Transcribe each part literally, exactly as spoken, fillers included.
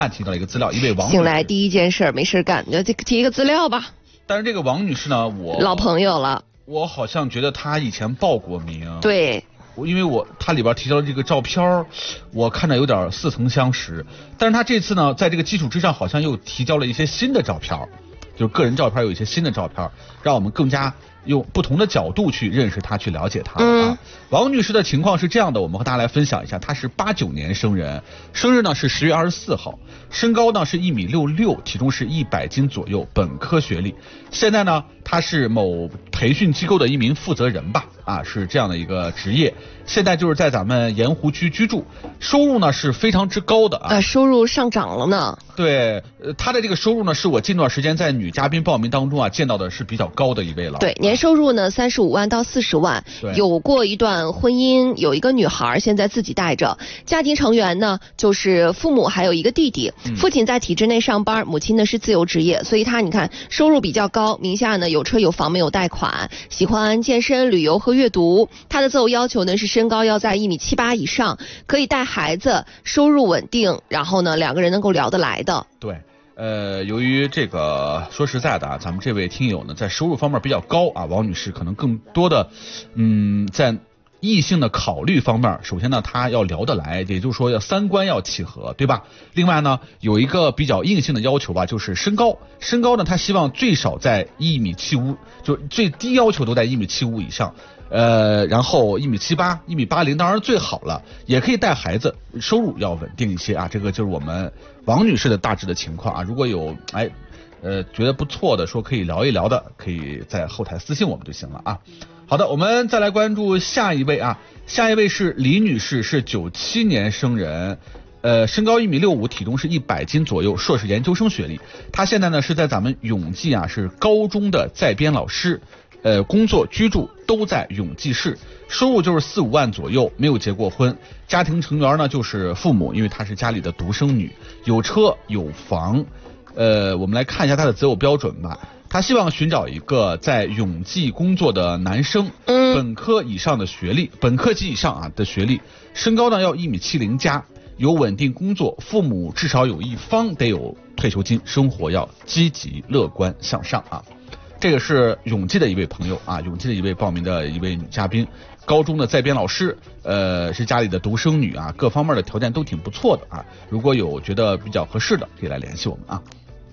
提到了一个资料，一位王女士醒来第一件事没事干，就提一个资料吧。 但是这个王女士呢，我老朋友了， 我好像觉得她以前报过名。 对。 因为我他里边提到的这个照片，我看着有点似曾相识，但是他这次呢，在这个基础之上，好像又提交了一些新的照片，就是个人照片有一些新的照片，让我们更加用不同的角度去认识他，去了解他、嗯、啊。王女士的情况是这样的，我们和大家来分享一下，她是八九年生人，生日呢是十月二十四号，身高呢是一米六六，体重是一百斤左右，本科学历。现在呢，她是某培训机构的一名负责人吧，啊，是这样的一个职业。现在就是在咱们盐湖区居住，收入呢是非常之高的啊， 呃，收入上涨了呢。对， 呃，她的这个收入呢，是我近段时间在女嘉宾报名当中啊见到的是比较高的一位了。 对，年收入呢三十五万到四十万，有过一段婚姻，有一个女孩现在自己带着，家庭成员呢就是父母还有一个弟弟， 嗯、 父亲在体制内上班，母亲呢是自由职业，所以他你看收入比较高，名下呢有车有房没有贷款，喜欢健身、旅游和阅读。他的择偶要求呢是身高要在一米七八以上，可以带孩子，收入稳定，然后呢两个人能够聊得来的。 对。呃，由于这个说实在的啊，咱们这位听友呢，在收入方面比较高啊，王女士可能更多的，嗯，在异性的考虑方面，首先呢，她要聊得来，也就是说要三观要契合，对吧？另外呢，有一个比较硬性的要求吧，就是身高，身高呢，她希望最少在一米七五，就最低要求都在一米七五以上。呃，然后一米七八、一米八零，当然最好了，也可以带孩子，收入要稳定一些啊。这个就是我们王女士的大致的情况啊。如果有哎，呃，觉得不错的，说可以聊一聊的，可以在后台私信我们就行了啊。好的，我们再来关注下一位啊，下一位是李女士，是九七年生人。呃，身高一米六五，体重是一百斤左右，硕士研究生学历。她现在呢是在咱们永济啊，是高中的在编老师。呃，工作居住都在永济市，收入就是四五万左右，没有结过婚，家庭成员呢就是父母，因为她是家里的独生女，有车有房。呃，我们来看一下她的择偶标准吧。她希望寻找一个在永济工作的男生， 嗯， 本科以上的学历，本科及以上啊的学历，身高呢要一米七零加，有稳定工作，父母至少有一方得有退休金，生活要积极乐观向上啊。这个是永济的一位朋友啊，永济的一位报名的一位女嘉宾，高中的在编老师，呃，是家里的独生女啊，各方面的条件都挺不错的啊。如果有觉得比较合适的，可以来联系我们啊。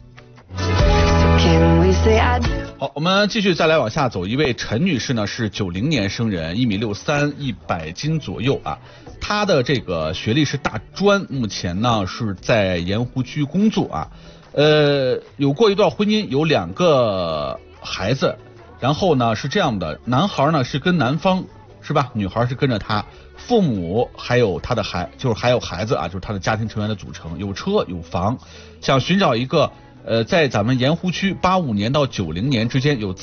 好，我们继续再来往下走，一位陈女士呢是九零年生人，一米六三，一百斤左右啊。她的这个学历是大专，目前呢是在盐湖区工作啊。呃，有过一段婚姻，有两个孩子，然后呢是这样的，男孩呢是跟男方是吧，女孩是跟着他，父母还有他的孩，就是还有孩子啊，就是他的家庭成员的组成，有车有房，想寻找一个呃在咱们盐湖区八五年到九零年之间有